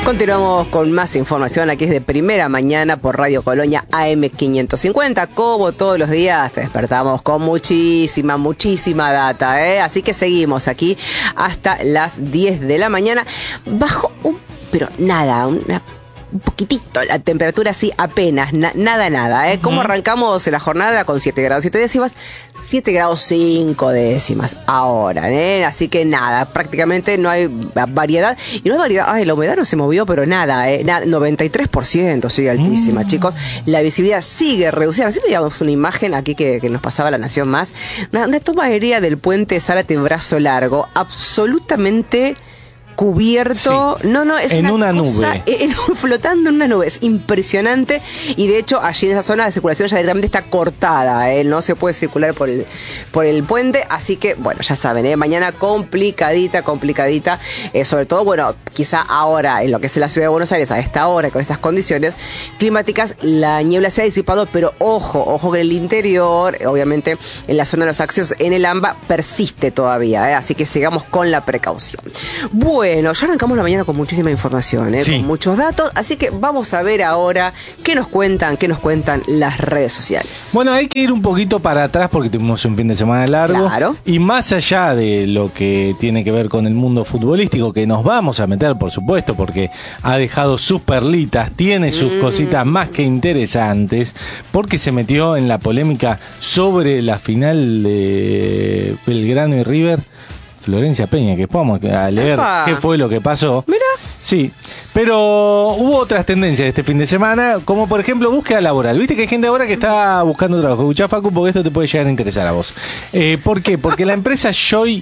Continuamos con más información. Aquí es de primera mañana por Radio Colonia AM550. Como todos los días, te despertamos con muchísima data, ¿eh? Así que seguimos aquí hasta las 10 de la mañana. Bajó pero nada, un poquitito la temperatura, así apenas, nada, ¿eh? ¿Cómo arrancamos la jornada? Con 7 grados 7 décimas, 7 grados 5 décimas ahora, ¿eh? Así que nada, prácticamente no hay variedad. Y no hay variedad, la humedad no se movió, pero nada, 93%, sigue altísima, chicos. La visibilidad sigue reducida. Así veíamos una imagen aquí que nos pasaba La Nación Más. Una toma aérea del puente Zárate Brazo Largo, absolutamente cubierto, sí. Es en una cosa, nube, flotando en una nube, es impresionante. Y de hecho allí en esa zona la circulación ya directamente está cortada, no se puede circular por el puente, así que bueno, ya saben, mañana complicadita, sobre todo, bueno, quizá ahora en lo que es la ciudad de Buenos Aires a esta hora, con estas condiciones climáticas, la niebla se ha disipado, pero ojo que en el interior, obviamente en la zona de los accesos, en el AMBA persiste todavía, así que sigamos con la precaución. Bueno, ya arrancamos la mañana con muchísima información, sí, con muchos datos, así que vamos a ver ahora qué nos cuentan las redes sociales. Bueno, hay que ir un poquito para atrás porque tuvimos un fin de semana largo. Claro. Y más allá de lo que tiene que ver con el mundo futbolístico, que nos vamos a meter, por supuesto, porque ha dejado sus perlitas, tiene sus cositas más que interesantes, porque se metió en la polémica sobre la final de Belgrano y River. Florencia Peña, que vamos a leer qué fue lo que pasó. Mira. Sí, pero hubo otras tendencias este fin de semana, como por ejemplo búsqueda laboral. Viste que hay gente ahora que está buscando trabajo. Escuchá, Facu, porque esto te puede llegar a interesar a vos. ¿Por qué? Porque la empresa Joy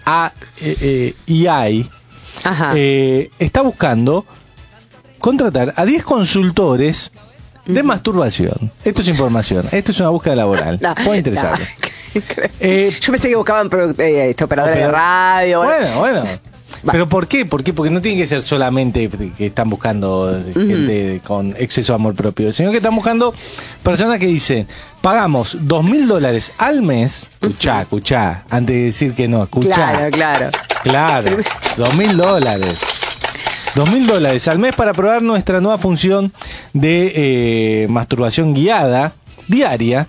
AI está buscando contratar a 10 consultores de masturbación. Esto es información. Esto es una búsqueda laboral. Puede interesarle. Yo pensé que buscaban operadores de radio. Bueno. ¿Pero por qué? Porque no tiene que ser solamente que están buscando gente con exceso de amor propio, sino que están buscando personas que dicen, pagamos $2.000 al mes. Escuchá, antes de decir que no, escuchá. Claro. $2.000. $2.000 al mes para probar nuestra nueva función de masturbación guiada diaria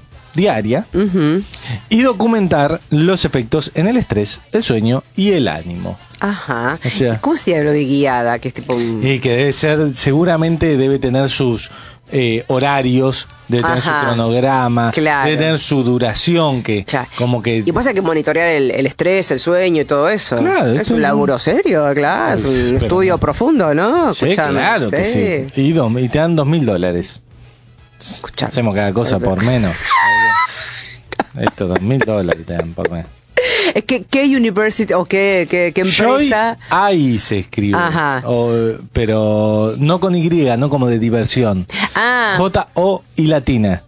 y documentar los efectos en el estrés, el sueño y el ánimo. Ajá. O sea, ¿cómo se llama lo de guiada? Que es tipo y que debe ser, seguramente debe tener sus horarios, debe tener su cronograma, debe tener su duración, que como que... Y pasa que monitorear el estrés, el sueño y todo eso. Claro. Es un laburo serio, claro. Es un estudio profundo, ¿no? Sí, claro que sí. Y te dan $2.000. Hacemos cada cosa por menos. Esto $2.000 te dan por menos. Es que ¿qué university o qué empresa? Ahí se escribe. Ajá. Pero no con Y, no como de diversión. J-O y latina.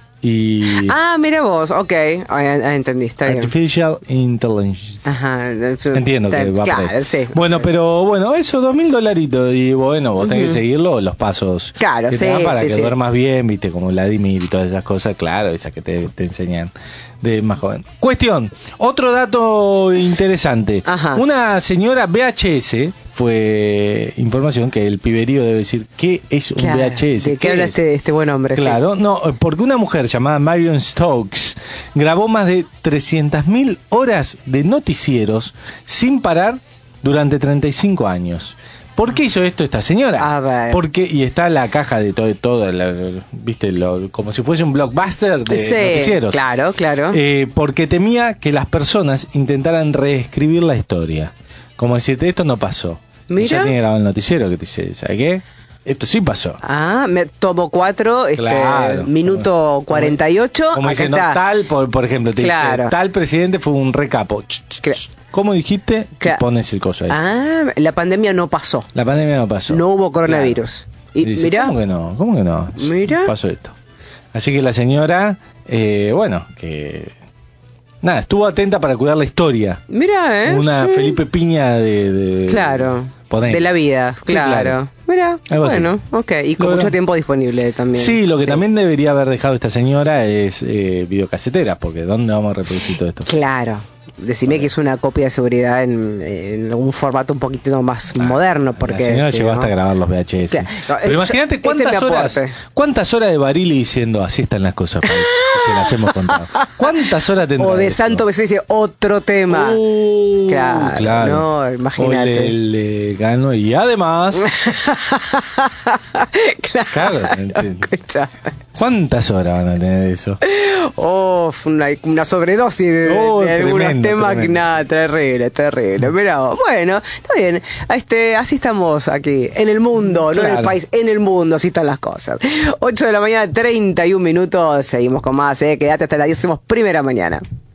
Mira vos, ok. Entendí, está bien. Artificial Intelligence. Ajá. Entiendo que va claro, por ahí. Sí, bueno, pero bueno, eso, $2.000. Y bueno, vos tenés que seguirlo, los pasos. Claro, que te dan para que duermas bien, viste, como la Dimir y todas esas cosas, claro, esas que te enseñan de más joven. Cuestión, otro dato interesante. Ajá. Una señora VHS, fue información que el piberío debe decir qué es un VHS. ¿De qué habla este buen hombre? Claro, sí. No, porque una mujer llamada Marion Stokes grabó más de 300.000 horas de noticieros sin parar durante 35 años. ¿Por qué hizo esto esta señora? A ver. Porque, y está la caja de todo viste, como si fuese un blockbuster de noticieros. Claro. Porque temía que las personas intentaran reescribir la historia. Como decirte, esto no pasó. Mira. Ya tiene grabado el noticiero que te dice, ¿sabes qué? Esto sí pasó. Tomo 4, minuto 48. Como diciendo, tal, por ejemplo, te dice, tal presidente fue un recapo. ¿Cómo dijiste? Pones el coso ahí. La pandemia no pasó. No hubo coronavirus. Y dice, mirá. ¿Cómo que no? Mira. Pasó esto. Así que la señora, que... Nada, estuvo atenta para cuidar la historia. Mirá, Una Felipe Piña de de la vida, claro. Mirá, bueno, ok. Y con mucho tiempo disponible también. Sí, lo que también debería haber dejado esta señora es videocaseteras, porque ¿dónde vamos a reproducir todo esto? Claro. decime que es una copia de seguridad en algún formato un poquito más moderno, porque la señora sí, llegó ¿no? hasta a grabar los VHS. Claro. Pero imagínate Este es mi cuántas horas de Barili diciendo así están las cosas, país, y se las hemos contado. ¿Cuántas horas tendrá O de eso? Santo Besé dice otro tema. Claro, no, imagínate. O le ganó y además. Claro, ¿cuántas horas van a tener eso? Oh, una sobredosis de algunos tremendo, temas. tremendo. Nada, terrible. Pero bueno, está bien. Así estamos aquí, en el mundo, no en el país, en el mundo, así están las cosas. 8 de la mañana, 31 minutos. Seguimos con más, quédate hasta las 10, hacemos primera mañana.